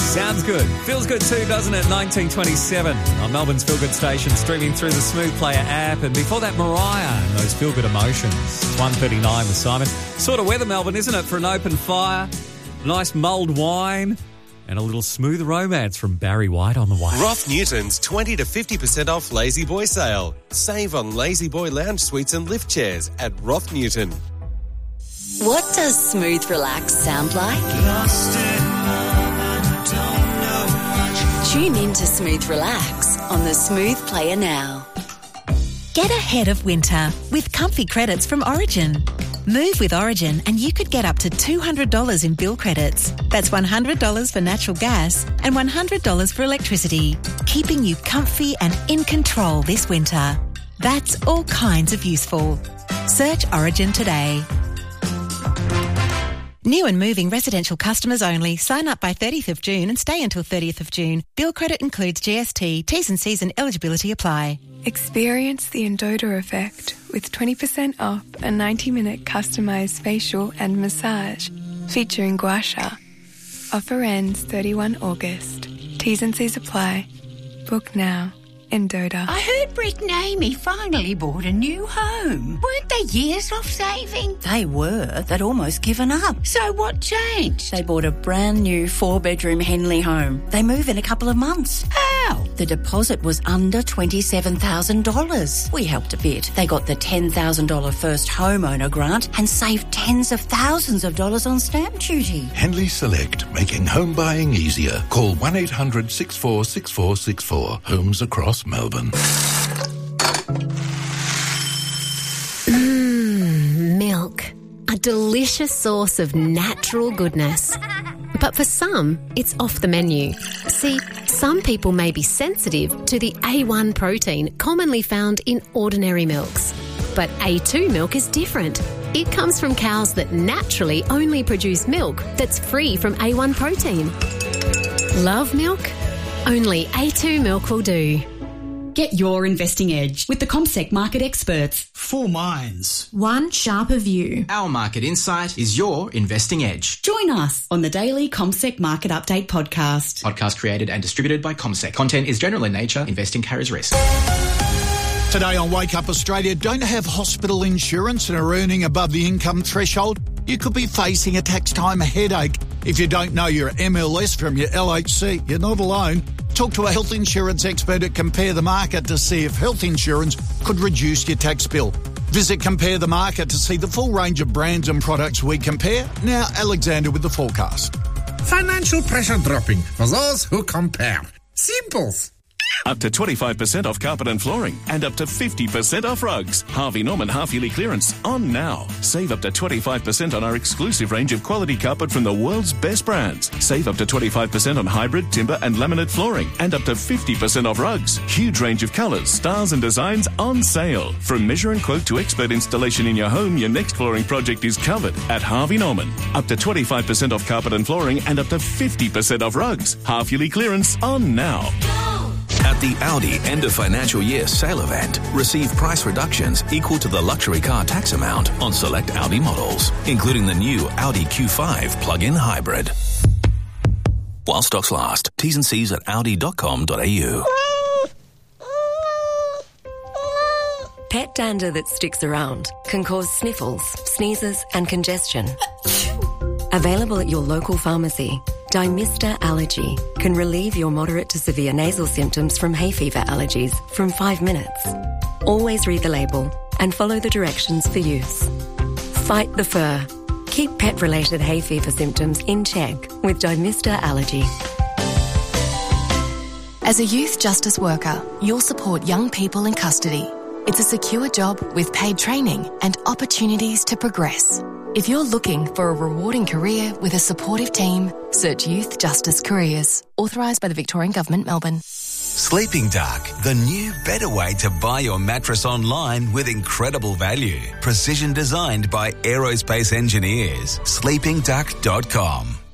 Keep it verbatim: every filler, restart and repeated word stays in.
Sounds good. Feels good too, doesn't it? nineteen twenty-seven on Melbourne's Feel Good station, streaming through the Smooth Player app. And before that, Mariah and those Feel Good emotions. one thirty-nine with Simon. Sort of weather, Melbourne, isn't it? For an open fire, nice mulled wine, and a little smooth romance from Barry White on the way. Roth Newton's twenty to fifty percent off Lazy Boy sale. Save on Lazy Boy lounge suites and lift chairs at Roth Newton. What does smooth relax sound like? Lost in love and don't know much. Tune in to Smooth Relax on the Smooth Player now. Get ahead of winter with comfy credits from Origin. Move with Origin and you could get up to two hundred dollars in bill credits. That's one hundred dollars for natural gas and one hundred dollars for electricity, keeping you comfy and in control this winter. That's all kinds of useful. Search Origin today. New and moving residential customers only. Sign up by thirtieth of June and stay until thirtieth of June. Bill credit includes G S T. T's and C's and eligibility apply. Experience the Endota effect with twenty percent off a ninety minute customised facial and massage featuring Gua Sha. Offer ends thirty-first of August. T's and C's apply. Book now. Endota. I heard Britt and Amy finally bought a new home. Weren't they years off saving? They were. They'd almost given up. So what changed? They bought a brand new four-bedroom Henley home. They move in a couple of months. How? The deposit was under twenty-seven thousand dollars. We helped a bit. They got the ten thousand dollars first homeowner grant and saved tens of thousands of dollars on stamp duty. Henley Select, making home buying easier. Call one eight hundred six four six four six four. Homes across Melbourne. Mmm, milk. A delicious source of natural goodness. But for some, it's off the menu. See, some people may be sensitive to the A one protein commonly found in ordinary milks. But A two milk is different. It comes from cows that naturally only produce milk that's free from A one protein. Love milk? Only A two milk will do. Get your investing edge with the CommSec market experts. Four minds. One sharper view. Our market insight is your investing edge. Join us on the daily CommSec Market Update podcast. Podcast created and distributed by CommSec. Content is general in nature. Investing carries risk. Today on Wake Up Australia, don't have hospital insurance and are earning above the income threshold? You could be facing a tax time headache. If you don't know your M L S from your L H C, you're not alone. Talk to a health insurance expert at Compare the Market to see if health insurance could reduce your tax bill. Visit Compare the Market to see the full range of brands and products we compare. Now, Alexander with the forecast. Financial pressure dropping for those who compare. Simple. Up to twenty-five percent off carpet and flooring and up to fifty percent off rugs. Harvey Norman half-yearly clearance on now. Save up to twenty-five percent on our exclusive range of quality carpet from the world's best brands. Save up to twenty-five percent on hybrid, timber and laminate flooring and up to fifty percent off rugs. Huge range of colours, styles and designs on sale. From measure and quote to expert installation in your home, your next flooring project is covered at Harvey Norman. Up to twenty-five percent off carpet and flooring and up to fifty percent off rugs. Half-yearly clearance on now. At the Audi end of financial year sale event, receive price reductions equal to the luxury car tax amount on select Audi models, including the new Audi Q five plug-in hybrid. While stocks last, T's and C's at audi dot com dot a u. Pet dander that sticks around can cause sniffles, sneezes and congestion. Available at your local pharmacy, Dymista Allergy can relieve your moderate to severe nasal symptoms from hay fever allergies from five minutes. Always read the label and follow the directions for use. Fight the fur. Keep pet-related hay fever symptoms in check with Dymista Allergy. As a youth justice worker, you'll support young people in custody. It's a secure job with paid training and opportunities to progress. If you're looking for a rewarding career with a supportive team, search Youth Justice Careers. Authorised by the Victorian Government, Melbourne. Sleeping Duck, the new better way to buy your mattress online with incredible value. Precision designed by aerospace engineers. sleeping duck dot com.